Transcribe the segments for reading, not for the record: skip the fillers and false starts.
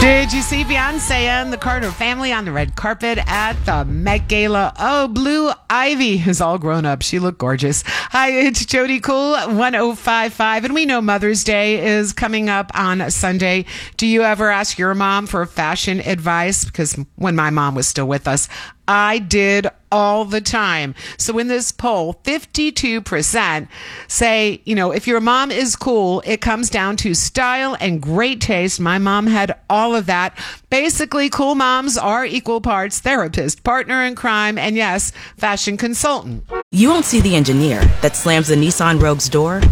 Did you see Beyonce and the Carter family on the red carpet at the Met Gala? Oh, Blue Ivy is all grown up. She looked gorgeous. Hi, it's Jody Cool, 1055. And we know Mother's Day is coming up on Sunday. Do you ever ask your mom for fashion advice? Because when my mom was still with us, I did all the time. So in this poll, 52% say, if your mom is cool, it comes down to style and great taste. My mom had all of that. Basically, cool moms are equal parts therapist, partner in crime, and yes, fashion consultant. You won't see the engineer that slams the Nissan Rogue's door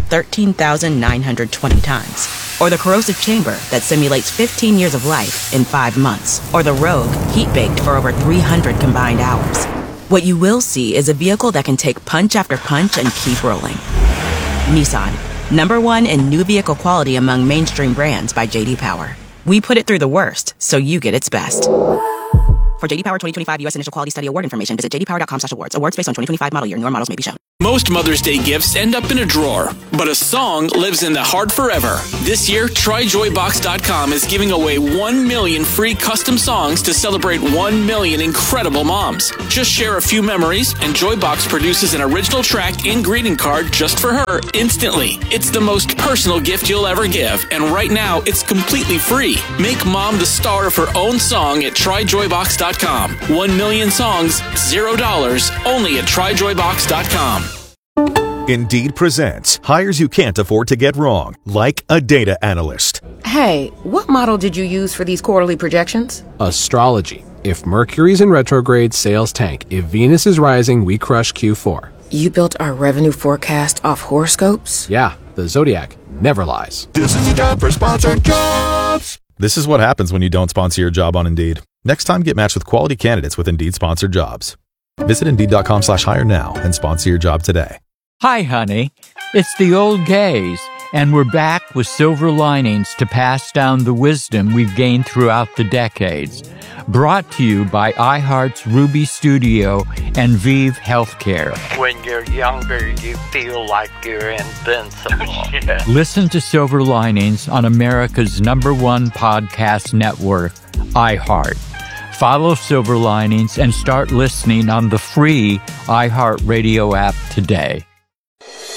13,920 times. Or the corrosive chamber that simulates 15 years of life in 5 months. Or the Rogue heat-baked for over 300 combined hours. What you will see is a vehicle that can take punch after punch and keep rolling. Nissan, #1 in new vehicle quality among mainstream brands by J.D. Power. We put it through the worst, so you get its best. For J.D. Power 2025 U.S. Initial Quality Study Award information, visit jdpower.com/awards. Awards based on 2025 model year. Newer models may be shown. Most Mother's Day gifts end up in a drawer, but a song lives in the heart forever. This year, TryJoyBox.com is giving away 1 million free custom songs to celebrate 1 million incredible moms. Just share a few memories, and Joybox produces an original track and greeting card just for her instantly. It's the most personal gift you'll ever give, and right now, it's completely free. Make mom the star of her own song at TryJoyBox.com. 1 million songs, $0, only at TryJoyBox.com. Indeed presents hires you can't afford to get wrong, like a data analyst. Hey, what model did you use for these quarterly projections? Astrology. If Mercury's in retrograde, sales tank. If Venus is rising, we crush Q4. You built our revenue forecast off horoscopes? Yeah, the Zodiac never lies. This is the job for sponsored jobs. This is what happens when you don't sponsor your job on Indeed. Next time, get matched with quality candidates with Indeed sponsored jobs. Visit Indeed.com/hire now and sponsor your job today. Hi, honey. It's the old gays, and we're back with silver linings to pass down the wisdom we've gained throughout the decades. Brought to you by iHeart's Ruby Studio and Vive Healthcare. When you're younger, you feel like you're invincible. Listen to Silver Linings on America's #1 podcast network, iHeart. Follow Silver Linings and start listening on the free iHeartRadio app today.